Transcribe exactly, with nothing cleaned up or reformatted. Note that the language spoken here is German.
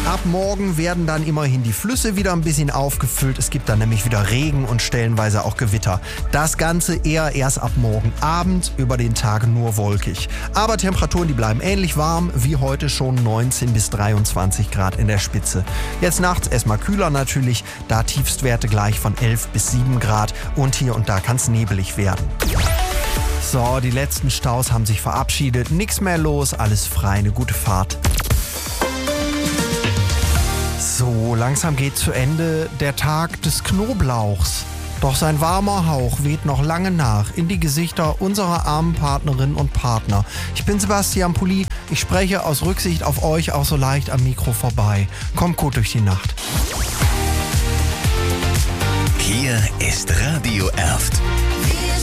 Ab morgen werden dann immerhin die Flüsse wieder ein bisschen aufgefüllt. Es gibt dann nämlich wieder Regen und stellenweise auch Gewitter. Das Ganze eher erst ab morgen Abend, über den Tag nur wolkig. Aber Temperaturen, die bleiben ähnlich warm wie heute schon, neunzehn bis dreiundzwanzig Grad in der Spitze. Jetzt nachts erstmal kühler natürlich, da Tiefstwerte gleich von elf bis sieben Grad und hier und da kann es nebelig werden. So, die letzten Staus haben sich verabschiedet, nichts mehr los, alles frei, eine gute Fahrt. So, langsam geht zu Ende der Tag des Knoblauchs. Doch sein warmer Hauch weht noch lange nach in die Gesichter unserer armen Partnerinnen und Partner. Ich bin Sebastian Pulli, ich spreche aus Rücksicht auf euch auch so leicht am Mikro vorbei. Kommt gut durch die Nacht. Hier ist Radio Erft.